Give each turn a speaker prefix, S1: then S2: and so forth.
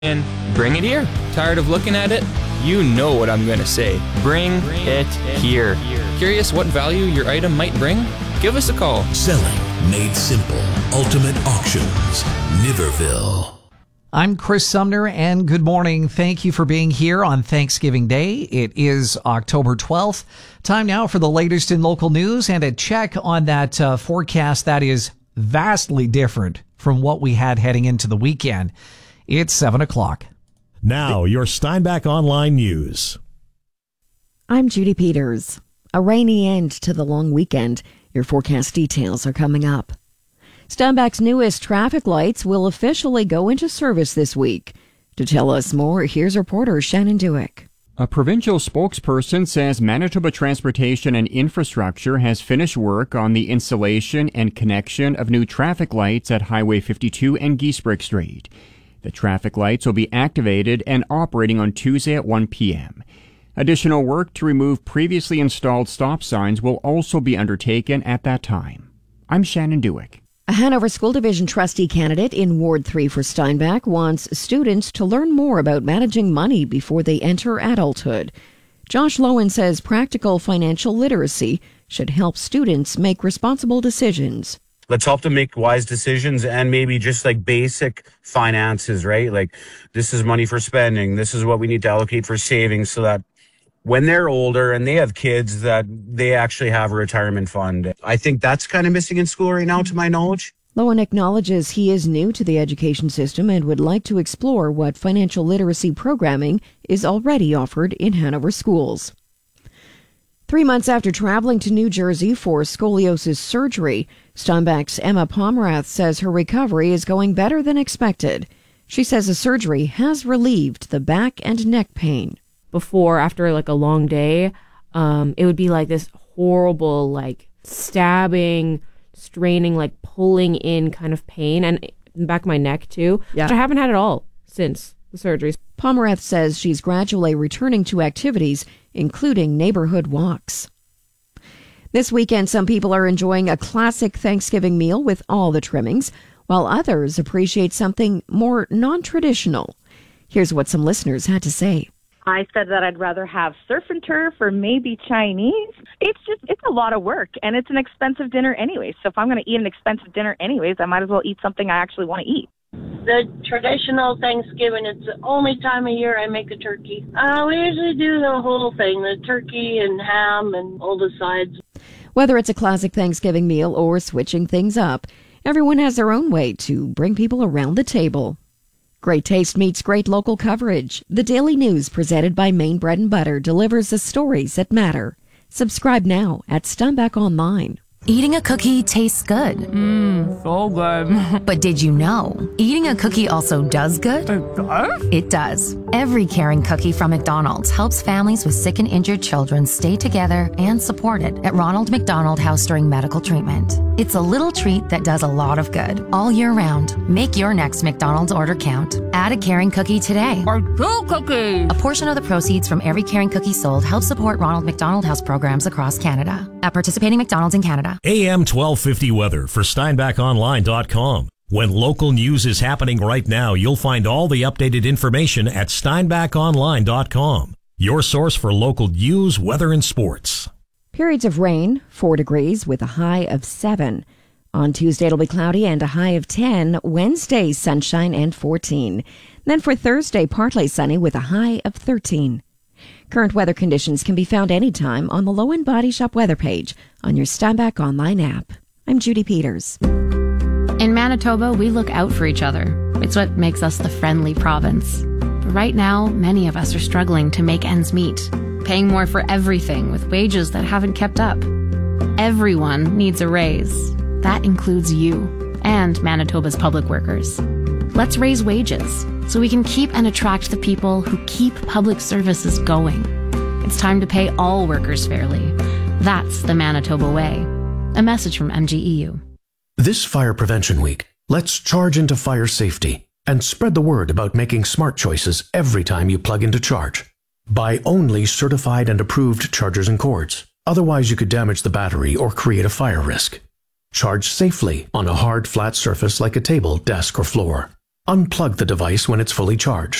S1: And bring it here. Tired of looking at it? You know what I'm going to say. Bring it here. Curious what value your item might bring? Give us a call.
S2: Selling made simple. Ultimate Auctions, Niverville.
S3: I'm Chris Sumner, and good morning. Thank you for being here on Thanksgiving Day. It is October 12th. Time now for the latest in local news and a check on that forecast that is vastly different from what we had heading into the weekend. It's 7 o'clock.
S4: Now, your Steinbach Online News.
S5: I'm Judy Peters. A rainy end to the long weekend. Your forecast details are coming up. Steinbach's newest traffic lights will officially go into service this week. To tell us more, here's reporter Shannon Dewick.
S6: A provincial spokesperson says Manitoba Transportation and Infrastructure has finished work on the installation and connection of new traffic lights at Highway 52 and Giesbrecht Street. The traffic lights will be activated and operating on Tuesday at 1 p.m. Additional work to remove previously installed stop signs will also be undertaken at that time. I'm Shannon Dewick.
S5: A Hanover School Division trustee candidate in Ward 3 for Steinbach wants students to learn more about managing money before they enter adulthood. Josh Lowen says practical financial literacy should help students make responsible decisions.
S7: Let's help them make wise decisions and maybe just like basic finances, right? Like this is money for spending. This is what we need to allocate for savings so that when they're older and they have kids that they actually have a retirement fund. I think that's kind of missing in school right now, to my knowledge.
S5: Lowen acknowledges he is new to the education system and would like to explore what financial literacy programming is already offered in Hanover schools. 3 months after traveling to New Jersey for scoliosis surgery, Steinbach's Emma Pomerath says her recovery is going better than expected. She says the surgery has relieved the back and neck pain.
S8: Before, after like a long day, it would be like this horrible, like stabbing, straining, like pulling in kind of pain, and in the back of my neck too, which I haven't had at all since the surgery.
S5: Pomerath says she's gradually returning to activities, including neighborhood walks. This weekend, some people are enjoying a classic Thanksgiving meal with all the trimmings, while others appreciate something more non-traditional. Here's what some listeners had to say.
S9: I said that I'd rather have surf and turf or maybe Chinese. It's a lot of work, and it's an expensive dinner anyway. So if I'm going to eat an expensive dinner anyways, I might as well eat something I actually want to eat.
S10: The traditional Thanksgiving, it's the only time of year I make a turkey. We usually do the whole thing, the turkey and ham and all the sides.
S5: Whether it's a classic Thanksgiving meal or switching things up, everyone has their own way to bring people around the table. Great taste meets great local coverage. The Daily News presented by Maine Bread and Butter delivers the stories that matter. Subscribe now at Steinbach Online.
S11: Eating a cookie tastes good.
S8: So good.
S11: But did you know, eating a cookie also does good?
S8: It does?
S11: It does. Every caring cookie from McDonald's helps families with sick and injured children stay together and supported at Ronald McDonald House during medical treatment. It's a little treat that does a lot of good all year round. Make your next McDonald's order count. Add a caring cookie today.
S8: Or 2 cookies.
S11: A portion of the proceeds from every caring cookie sold helps support Ronald McDonald House programs across Canada. At participating McDonald's in Canada.
S4: AM 1250 weather for SteinbachOnline.com. When local news is happening right now, you'll find all the updated information at SteinbachOnline.com. Your source for local news, weather, and sports.
S5: Periods of rain, 4 degrees with a high of 7. On Tuesday, it'll be cloudy and a high of 10. Wednesday, sunshine and 14. Then for Thursday, partly sunny with a high of 13. Current weather conditions can be found anytime on the Lowen Body Shop weather page on your Steinbach Online app. I'm Judy Peters.
S12: In Manitoba, we look out for each other. It's what makes us the friendly province. But right now, many of us are struggling to make ends meet, paying more for everything with wages that haven't kept up. Everyone needs a raise. That includes you and Manitoba's public workers. Let's raise wages so we can keep and attract the people who keep public services going. It's time to pay all workers fairly. That's the Manitoba way. A message from MGEU.
S13: This Fire Prevention Week, let's charge into fire safety and spread the word about making smart choices every time you plug into charge. Buy only certified and approved chargers and cords. Otherwise, you could damage the battery or create a fire risk. Charge safely on a hard, flat surface like a table, desk, or floor. Unplug the device when it's fully charged.